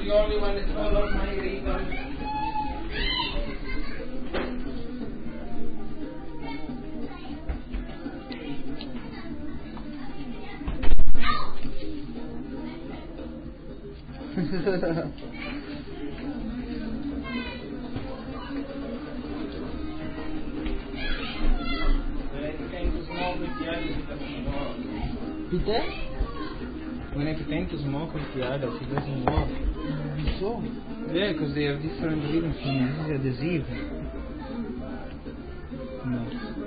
the only one that follows my reason. Bitte? When I pretend to smoke with the others, it doesn't work. Wieso? Yeah, because they have different rhythm from me. This is adhesive. No.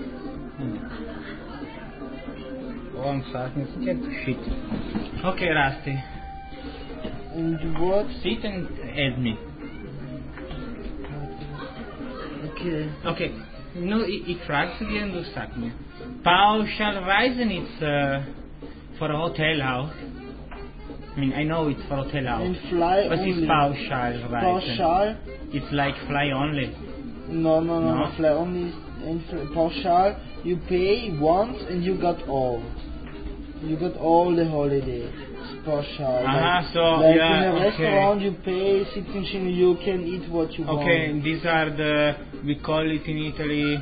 Oh, I'm starting to get shit. Okay, Rusty. And what? Sit and help me. Okay. Okay. No, ich frage dir und du sag mir. Pauschalweise it's for a hotel house. I mean, I know it's for hotel house. And fly but only. It's pauschalweise. Pauschal? It's like fly only. No. No? Fly only. And pauschal, you pay once and you got all. You got all the holiday. It's pauschal. Like in a restaurant, you pay 16 shillings, you can eat what you want. Okay, and these are we call it in Italy.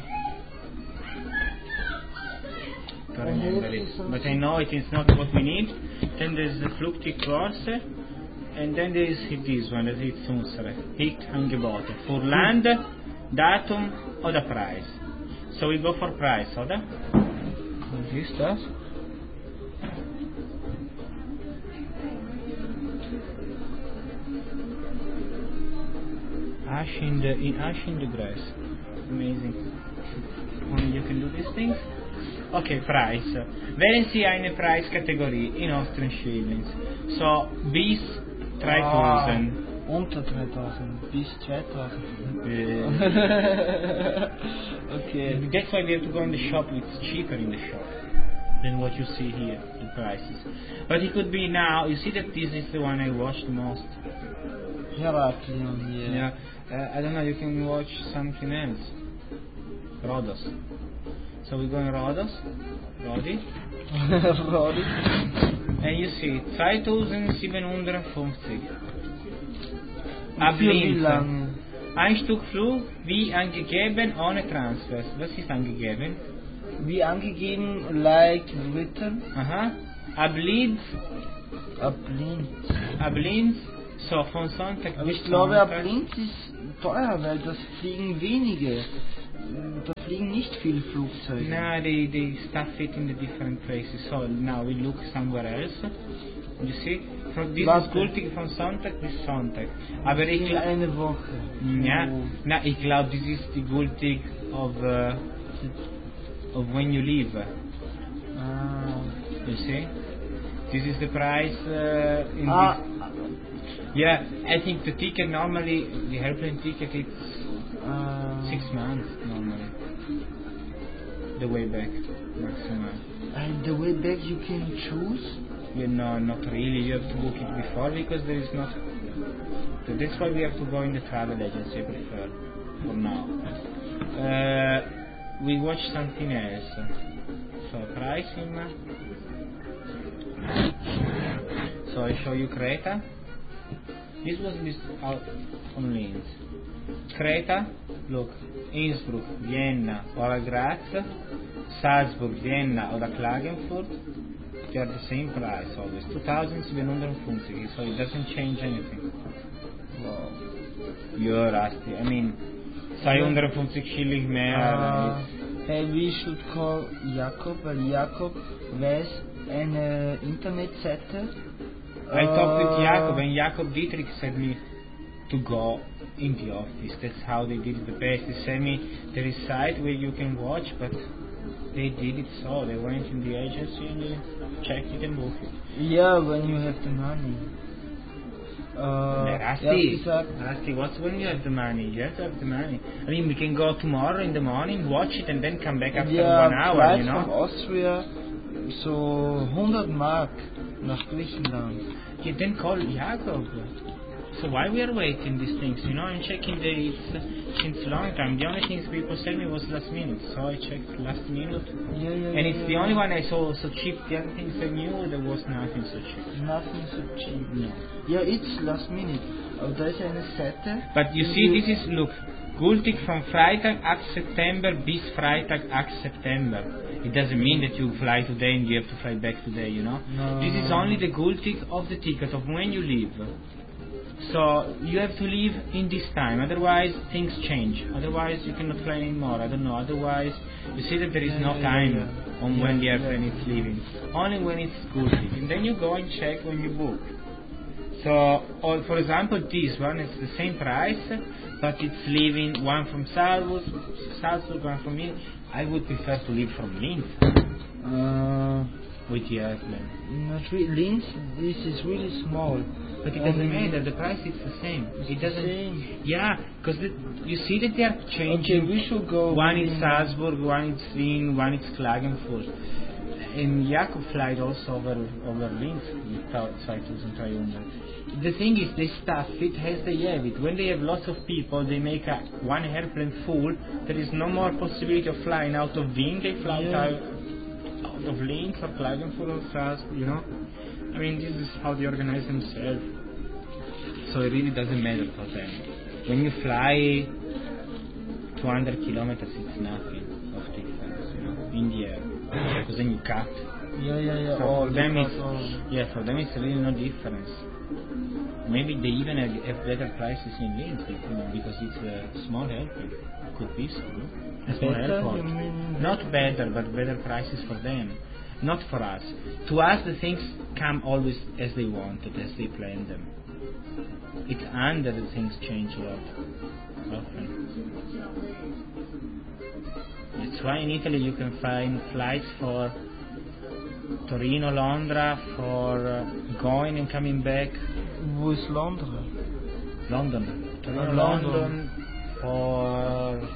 I don't remember it, but I know it is not what we need. Then there's the Flugtickkurse, and then there is this one, that is unsere Angebote. Für Land, Datum oder Preis. So we go for price, oder? Was ist das? Ash in the grass. Amazing. Only you can do these things. Okay, price. Wählen Sie eine Preiskategorie in Austrian Shillings. So, bis 3000. Unter 3000, bis 2000. Okay. That's why we have to go in the shop. It's cheaper in the shop than what you see here, the prices. But it could be now. You see that this is the one I watched the most. Heraklion, Yeah. I don't know. You can watch something else. Rhodos. So we go in Rhodos. Rodi. Rodi. And you see 2750. Wie lange? Einstückflug wie angegeben ohne Transfers. Was ist angegeben? Wie angegeben, like written. Aha. Ablinz. Ablinz. So, von Sonntag Aber bis ich glaube, Sonntag. Ablinz ist teuer, weil das fliegen wenige. Da fliegen nicht viele Flugzeuge. No, they stuff it in the different places. So now we look somewhere else. You see? From this is gültig von Sonntag bis Sonntag. Aber ich in eine Woche. Ja, na, ich glaube, this is the gültig of when you leave. You see? This is the price in this. Yeah, I think the ticket normally, the airplane ticket, it's 6 months normally. The way back, maximum. And the way back you can choose? Yeah, no, not really. You have to book it before because there is not. So that's why we have to go in the travel agency. I prefer for now. We watch something else. So pricing. So I show you Creta. This was out on Linz. Creta, look, Innsbruck, Vienna, or Graz, Salzburg, Vienna, or Klagenfurt, they are the same price always, 2,750, so it doesn't change anything. Wow. You're rusty, I mean, 250 shillings mehr. Hey, we should call Jakob, weil Jakob weiß eine Internetseite. I talked with Jakob, and Jakob Dietrich said me to go in the office. That's how they did it the best. They sent me there is a site where you can watch, but they did it so. They went in the agency and they checked it and booked it. Yeah, when you have the money. Rusty, what's when you have the money? You have to have the money. I mean, we can go tomorrow in the morning, watch it, and then come back after 1 hour, you know? From Austria, so 100 Mark nach Griechenland. You then call Jakob. So why we are waiting these things? You know, I'm checking the dates since long time. The only things people tell me was last minute, so I checked last minute. And it's the only one I saw so cheap. The other things I knew there was nothing so cheap. Nothing so cheap. No. Ja, it's last minute. Aber da ist eine Seite. But you see, this is, look, gültig from Freitag 8 September bis Freitag 8 September. It doesn't mean that you fly today and you have to fly back today, you know. No. This is only the gültig of the ticket of when you leave. So you have to leave in this time, otherwise things change. Otherwise you cannot fly anymore. I don't know. Otherwise you see that there is no time on when the airplane is leaving. Only when it's gültig, and then you go and check when you book. So, or for example, this one is the same price, but it's leaving one from Salzburg, one from Linz. I would prefer to leave from Linz with the airplane. Not really. Linz, this is really small. But it doesn't matter, the price is the same. It doesn't. Yeah, because you see that they are changing. Okay, we should go. One is Salzburg, one is Wien, one is Klagenfurt. And Jakob flight also over Linz with 2,300. The thing is, they stuff it as they have it. When they have lots of people, they make one airplane full. There is no more possibility of flying out of Wien. They fly out of Linz or Klagenfurt or Salzburg, you know. I mean, this is how they organize themselves. So it really doesn't matter for them. When you fly 200 kilometers, it's nothing of difference, you know, in the air. Because then you cut. Yeah. So for them it's really no difference. Maybe they even have better prices in Linz, because it's a small airport. Could be so. A small airport. Not better, but better prices for them. Not for us. To us, the things come always as they wanted, as they planned them. It's under the things change a lot. Often. That's why in Italy you can find flights for Torino, Londra, for going and coming back. Wo ist Londra? London. Torino, London for...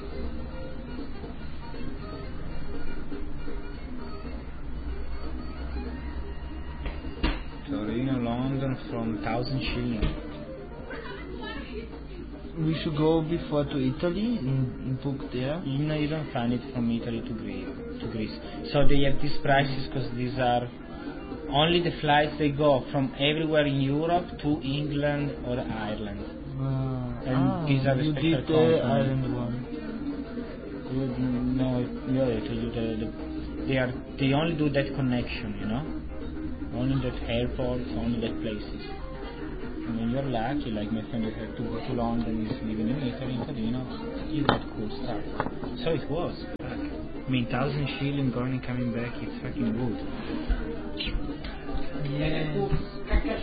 Torino, London from 1,000 shillings. We should go before to Italy and book there. No, you don't find it from Italy to Greece. So they have these prices because these are only the flights they go from everywhere in Europe to England or Ireland. And these are the you did the Ireland one. No, they only do that connection, you know. Only that airports, only that places. And when you're lucky, like my friend who had to go to London, he's living in Italy, you know, you got cool stuff. So it was. I mean, 1,000 shillings going and coming back, it's fucking good. Yeah.